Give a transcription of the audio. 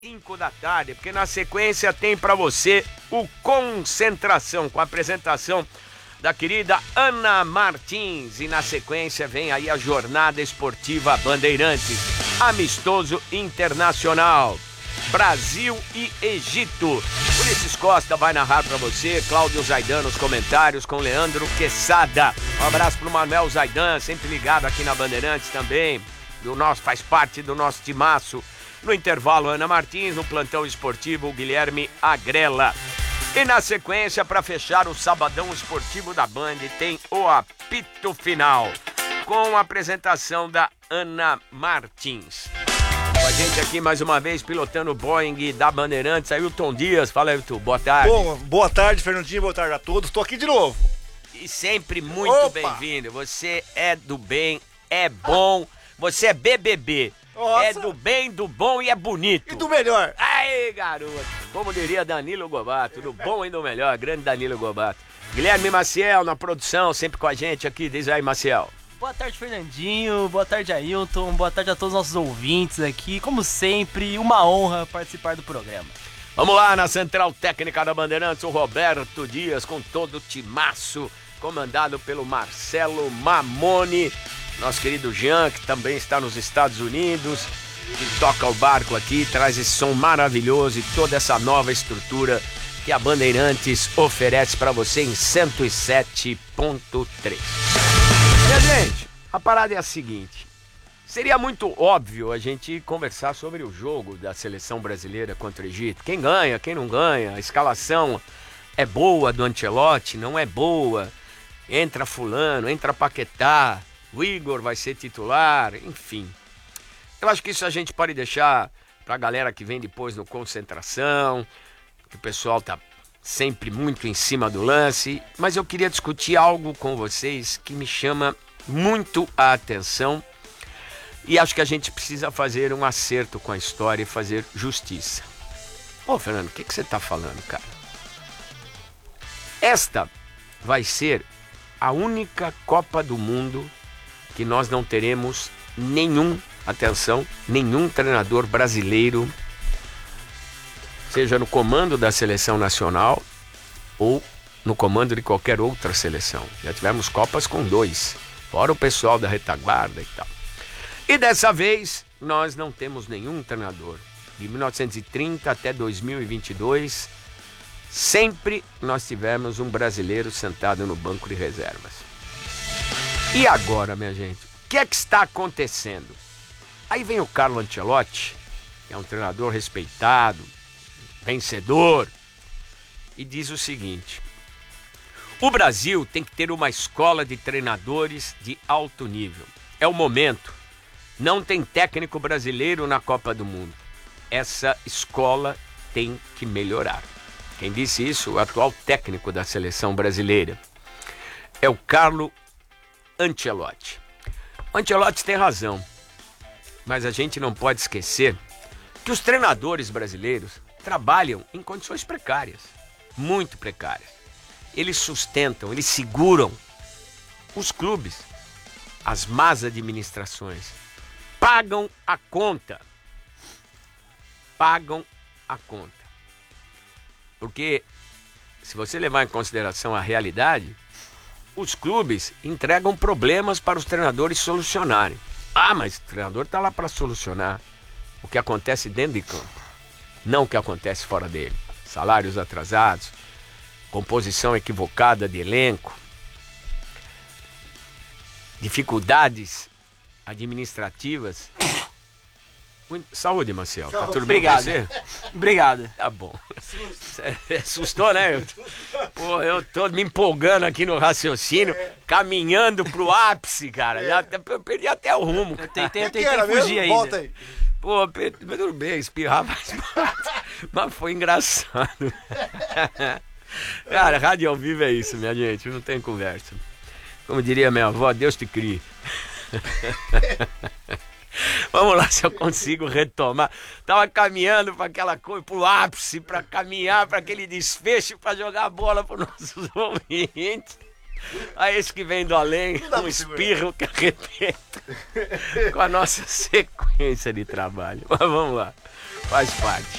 5 da tarde, porque na sequência tem para você o Concentração, com a apresentação da querida Ana Martins. E na sequência vem aí a Jornada Esportiva Bandeirantes, amistoso internacional, Brasil e Egito. Ulisses Costa vai narrar para você, Cláudio Zaidan nos comentários com Leandro Quesada. Um abraço pro Manuel Zaidan, sempre ligado aqui na Bandeirantes também, faz parte do nosso timaço. No intervalo, Ana Martins, no plantão esportivo, o Guilherme Agrela. E na sequência, para fechar o Sabadão Esportivo da Band, tem o apito final, com a apresentação da Ana Martins. Com a gente aqui mais uma vez, pilotando o Boeing da Bandeirantes, Ailton Dias. Fala, Ailton, boa tarde. Bom, boa tarde, Fernandinho, boa tarde a todos. Estou aqui de novo. E sempre muito bem-vindo. Você é do bem, é bom, você é BBB. Nossa. É do bem, do bom e é bonito. E do melhor. Aí, garoto. Como diria Danilo Gobato, do bom e do melhor, grande Danilo Gobato. Guilherme Maciel na produção, sempre com a gente aqui. Diz aí, Maciel. Boa tarde, Fernandinho. Boa tarde, Ailton. Boa tarde a todos os nossos ouvintes aqui. Como sempre, uma honra participar do programa. Vamos lá, na Central Técnica da Bandeirantes, o Roberto Dias com todo o timaço, comandado pelo Marcelo Mamone. Nosso querido Jean, que também está nos Estados Unidos, que toca o barco aqui, traz esse som maravilhoso e toda essa nova estrutura que a Bandeirantes oferece para você em 107.3. Minha gente, a parada é a seguinte: seria muito óbvio a gente conversar sobre o jogo da seleção brasileira contra o Egito. Quem ganha, quem não ganha, a escalação é boa do Ancelotti, não é boa, entra fulano, entra Paquetá, o Igor vai ser titular, enfim. Eu acho que isso a gente pode deixar pra galera que vem depois no Concentração, que o pessoal tá sempre muito em cima do lance, mas eu queria discutir algo com vocês que me chama muito a atenção e acho que a gente precisa fazer um acerto com a história e fazer justiça. Ô, Fernando, o que você tá falando, cara? Esta vai ser a única Copa do Mundo que nós não teremos nenhum treinador brasileiro, seja no comando da seleção nacional ou no comando de qualquer outra seleção. Já tivemos Copas com 2, fora o pessoal da retaguarda e tal. E dessa vez nós não temos nenhum treinador. De 1930 até 2022, sempre nós tivemos um brasileiro sentado no banco de reservas. E agora, minha gente, o que é que está acontecendo? Aí vem o Carlo Ancelotti, que é um treinador respeitado, vencedor, e diz o seguinte: o Brasil tem que ter uma escola de treinadores de alto nível. É o momento. Não tem técnico brasileiro na Copa do Mundo. Essa escola tem que melhorar. Quem disse isso? O atual técnico da seleção brasileira é o Carlo Ancelotti. O Ancelotti tem razão, mas a gente não pode esquecer que os treinadores brasileiros trabalham em condições precárias, muito precárias. Eles sustentam, eles seguram os clubes, as más administrações, pagam a conta. Porque se você levar em consideração a realidade, os clubes entregam problemas para os treinadores solucionarem. Ah, mas o treinador está lá para solucionar o que acontece dentro de campo, não o que acontece fora dele. Salários atrasados, composição equivocada de elenco, dificuldades administrativas. Saúde, Marcel. Tá tudo bem com você? Obrigado. Tá bom. Assustou, né? Pô, eu tô me empolgando aqui no raciocínio, caminhando pro ápice, cara. Já perdi até o rumo. Eu tentei fugir ainda. Volta aí. Pô, tudo bem, espirrar faz parte, mas foi engraçado. Cara, rádio ao vivo é isso, minha gente, não tem conversa. Como diria minha avó, Deus te crie. Vamos lá, se eu consigo retomar. Tava caminhando para aquela coisa, pro ápice, para caminhar para aquele desfecho, para jogar a bola para nossos ouvintes. Aí esse que vem do além, um espirro que arrebenta com a nossa sequência de trabalho. Mas vamos lá. Faz parte.